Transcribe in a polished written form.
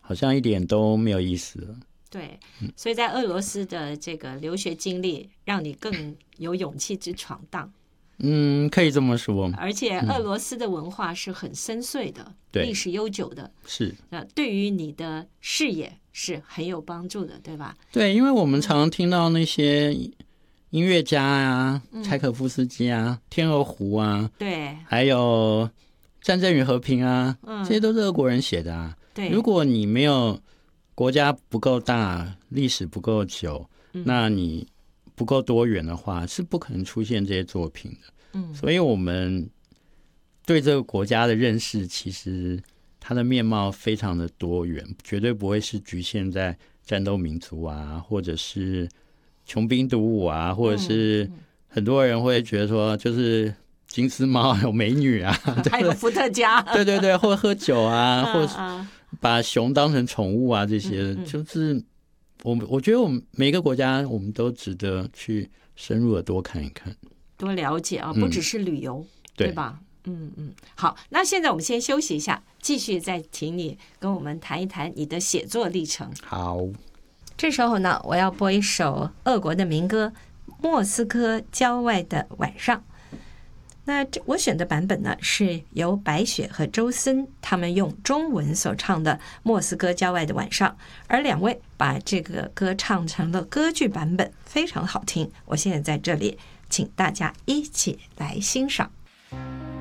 好像一点都没有意思了。 对，所以在俄罗斯的这个留学经历，让你更有勇气之闯荡。 可以这么说。 而且俄罗斯的文化是很深邃的，历史悠久的， 是对于你的视野是很有帮助的，对吧？ 对，因为我们常常听到那些音乐家啊，柴可夫斯基啊，天鹅湖啊， 对， 还有战争与和平啊，这些都是俄国人写的啊。 对， 如果你没有国家不够大，历史不够久，那你不够多元的话，是不可能出现这些作品的。所以我们对这个国家的认识，其实它的面貌非常的多元，绝对不会是局限在战斗民族啊，或者是穷兵黩武啊，或者是很多人会觉得说，就是金丝猫有美女啊， 还有伏特加， 对对对，或者喝酒啊，或者把熊当成宠物啊，这些就是我觉得我们每个国家，我们都值得去深入的多看一看， 多了解啊，不只是旅游，对吧？好，那现在我们先休息一下，继续再请你跟我们谈一谈你的写作历程。 好， 这时候呢，我要播一首俄国的民歌《莫斯科郊外的晚上》。那我选的版本呢，是由白雪和周森他们用中文所唱的《莫斯科郊外的晚上》，而两位把这个歌唱成了歌剧版本，非常好听。我现在在这里，请大家一起来欣赏。